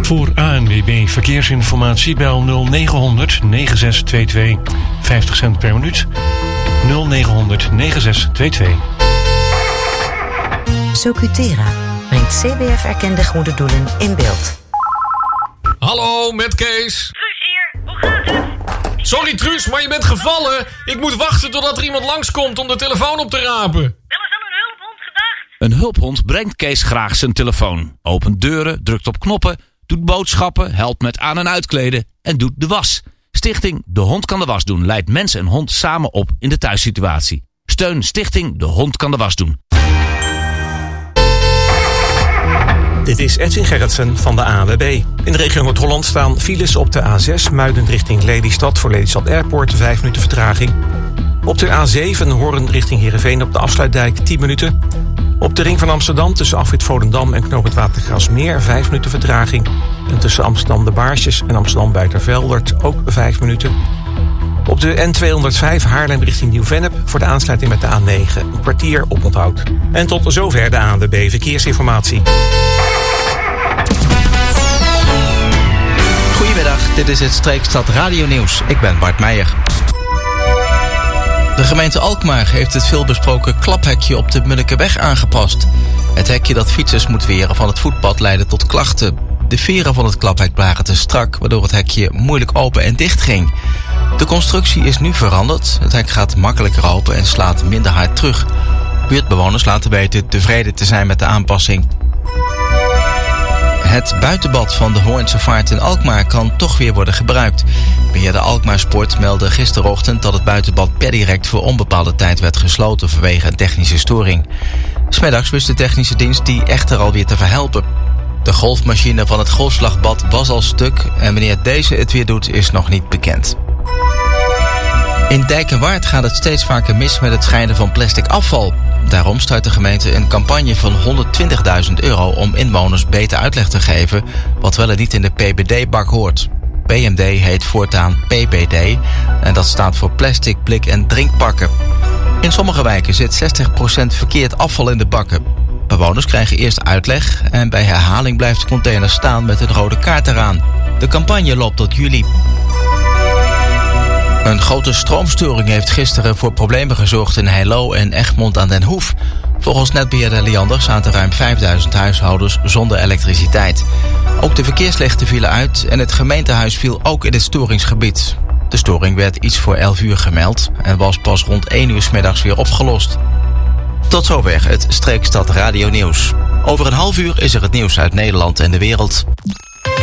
Voor ANWB Verkeersinformatie bel 0900 9622. 50 cent per minuut. 0900 9622. Socutera brengt CBF-erkende goede doelen in beeld. Hallo, met Kees. Truus hier, hoe gaat het? Sorry Truus, maar je bent gevallen. Ik moet wachten totdat er iemand langskomt om de telefoon op te rapen. Wel eens aan een hulphond gedacht? Een hulphond brengt Kees graag zijn telefoon. Opent deuren, drukt op knoppen, doet boodschappen, helpt met aan- en uitkleden en doet de was. Stichting De Hond Kan de Was Doen leidt mens en hond samen op in de thuissituatie. Steun Stichting De Hond Kan de Was Doen. Dit is Edwin Gerritsen van de ANWB. In de regio Noord-Holland staan files op de A6 Muiden richting Lelystad voor Lelystad Airport 5 minuten vertraging. Op de A7 Hoorn richting Heerenveen op de afsluitdijk 10 minuten. Op de ring van Amsterdam tussen afrit Volendam en knooppunt Watergraafsmeer 5 minuten vertraging. En tussen Amsterdam de Baarsjes en Amsterdam Buitenveldert ook 5 minuten. Op de N205 Haarlem richting Nieuw-Vennep voor de aansluiting met de A9 een kwartier oponthoud. En tot zover de ANWB Verkeersinformatie. Goedemiddag, dit is het Streekstad Radio Nieuws. Ik ben Bart Meijer. De gemeente Alkmaar heeft het veelbesproken klaphekje op de Munnikeweg aangepast. Het hekje dat fietsers moet weren van het voetpad leidde tot klachten. De veren van het klaphek waren te strak, waardoor het hekje moeilijk open en dicht ging. De constructie is nu veranderd. Het hek gaat makkelijker open en slaat minder hard terug. Buurtbewoners laten weten tevreden te zijn met de aanpassing. Het buitenbad van de Hoornse Vaart in Alkmaar kan toch weer worden gebruikt. Beheerder Alkmaar Sport meldde gisterochtend dat het buitenbad per direct voor onbepaalde tijd werd gesloten vanwege een technische storing. 'S Middags wist de technische dienst die echter alweer te verhelpen. De golfmachine van het golfslagbad was al stuk en wanneer deze het weer doet is nog niet bekend. In Dijk en Waard gaat het steeds vaker mis met het scheiden van plastic afval. Daarom start de gemeente een campagne van €120.000 om inwoners beter uitleg te geven wat wel en niet in de PBD-bak hoort. PMD heet voortaan PBD en dat staat voor plastic, blik en drinkpakken. In sommige wijken zit 60% verkeerd afval in de bakken. Bewoners krijgen eerst uitleg en bij herhaling blijft de container staan met een rode kaart eraan. De campagne loopt tot juli. Een grote stroomstoring heeft gisteren voor problemen gezorgd in Heilo en Egmond aan den Hoef. Volgens netbeheerder Liander zaten ruim 5000 huishoudens zonder elektriciteit. Ook de verkeerslichten vielen uit en het gemeentehuis viel ook in het storingsgebied. De storing werd iets voor 11 uur gemeld en was pas rond 1 uur 's middags weer opgelost. Tot zover het Streekstad Radio Nieuws. Over een half uur is er het nieuws uit Nederland en de wereld.